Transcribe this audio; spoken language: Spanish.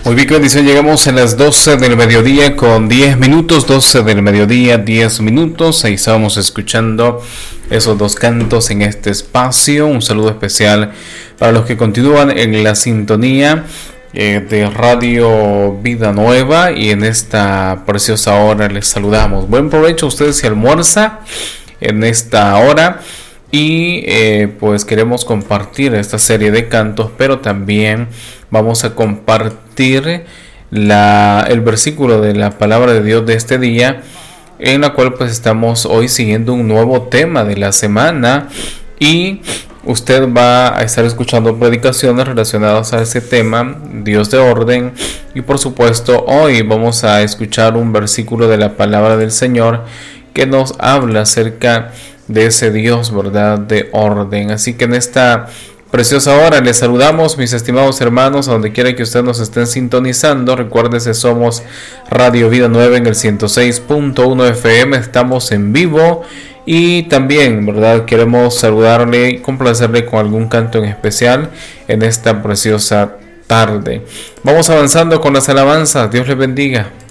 Muy bien, qué bendición. Llegamos a las 12 del mediodía con 10 minutos. 12 del mediodía, 10 minutos. Ahí estábamos escuchando esos dos cantos en este espacio. Un saludo especial para los que continúan en la sintonía de Radio Vida Nueva. Y en esta preciosa hora les saludamos. Buen provecho a ustedes si almuerza en esta hora. Y pues queremos compartir esta serie de cantos, pero también vamos a compartir el versículo de la palabra de Dios de este día, en la cual pues estamos hoy siguiendo un nuevo tema de la semana, y usted va a estar escuchando predicaciones relacionadas a ese tema, Dios de orden, y por supuesto hoy vamos a escuchar un versículo de la palabra del Señor que nos habla acerca de ese Dios, ¿verdad?, de orden. Así que en esta preciosa hora les saludamos, mis estimados hermanos, a donde quiera que ustedes nos estén sintonizando. Recuérdense, somos Radio Vida Nueva en el 106.1 FM, estamos en vivo, y también, ¿verdad?, queremos saludarle y complacerle con algún canto en especial en esta preciosa tarde. Vamos avanzando con las alabanzas. Dios les bendiga.